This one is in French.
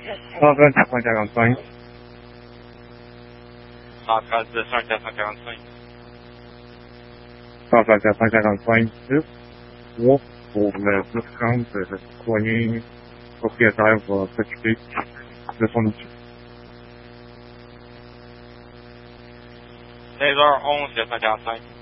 12445. 113 445. 12445. Wolf pour le plus grand citoyen propriétaire va s'occuper de son outil. 16h11 445.